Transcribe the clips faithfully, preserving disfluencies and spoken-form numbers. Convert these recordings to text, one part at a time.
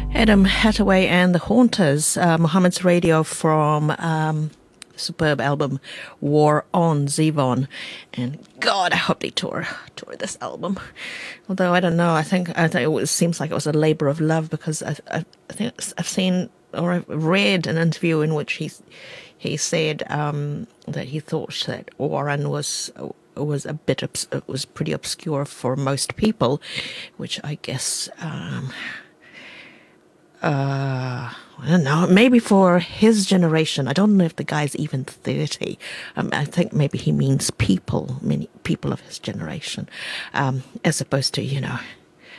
Adam Hathaway and the Haunters, uh, Mohammed's Radio from um, superb album War on Zevon. And God, I hope they tour tour this album. Although I don't know, I think I think it was, seems like it was a labor of love, because I, I, I think I've seen or I've read an interview in which he he said um, that he thought that Warren was was a bit obs- was pretty obscure for most people, which I guess. Um, Uh, I don't know, maybe for his generation. I don't know if the guy's even thirty. Um, I think maybe he means people, many people of his generation, um, as opposed to, you know,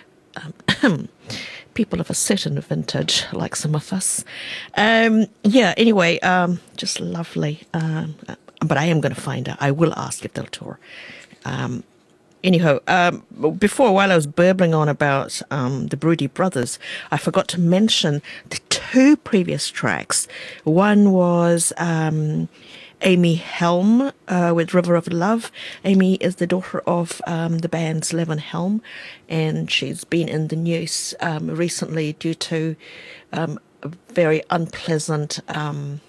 um, people of a certain vintage, like some of us. Um, yeah, anyway, um, just lovely. Um, but I am going to find out. I will ask if they'll tour. Um, Anyhow, um, before, while I was burbling on about um, the Broody Brothers, I forgot to mention the two previous tracks. One was um, Amy Helm uh, with River of Love. Amy is the daughter of um, the band's Levin Helm, and she's been in the news um, recently due to um, a very unpleasant, um,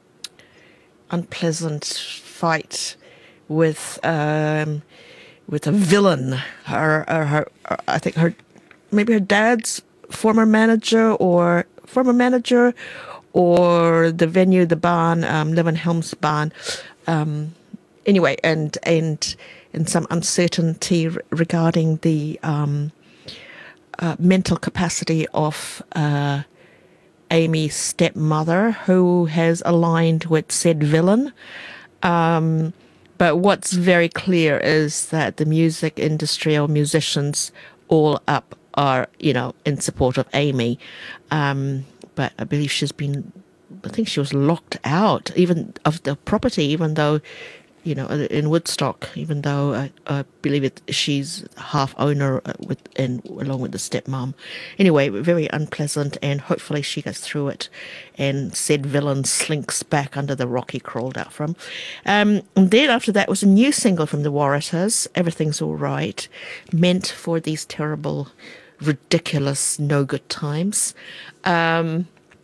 unpleasant fight with... Um, with a villain. Her, her, her, I think her, maybe her dad's former manager or former manager, or the venue, the barn, um, Levin Helm's barn. Um, anyway, and and and some uncertainty r- regarding the um, uh, mental capacity of uh, Amy's stepmother, who has aligned with said villain. Um, But what's very clear is that the music industry or musicians all up are, you know, in support of Amy. Um, but I believe she's been, I think she was locked out even of the property, even though, you know, in Woodstock, even though I, I believe it, she's half owner with, and along with the stepmom. Anyway, very unpleasant, and hopefully she gets through it, and said villain slinks back under the rock he crawled out from. Um, and then after that was a new single from the Warrators, Everything's All Right, meant for these terrible, ridiculous, no good times. Um,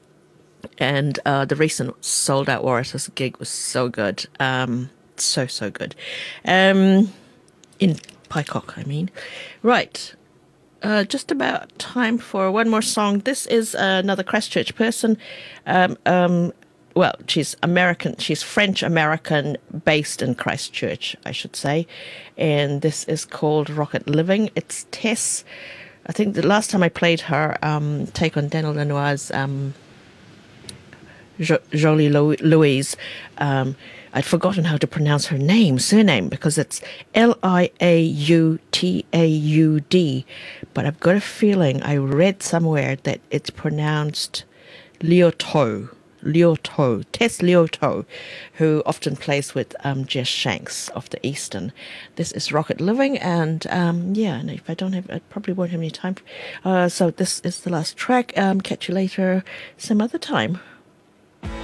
and uh, the recent sold out Warrators gig was so good. Um, So, so good. Um, in Pycock, I mean. Right. Uh, just about time for one more song. This is another Christchurch person. Um, um, well, she's American. She's French-American, based in Christchurch, I should say. And this is called Rocket Living. It's Tess. I think the last time I played her um, take on Daniel Lanois' um, jo- Jolie Louise, um, I'd forgotten how to pronounce her name, surname, because it's L I A U T A U D. But I've got a feeling I read somewhere that it's pronounced Lioto, Lioto, Tess Lioto, who often plays with um, Jess Shanks of the Eastern. This is Rocket Living, and um, yeah, and if I don't have, I probably won't have any time. Uh, so this is the last track. Um, catch you later some other time.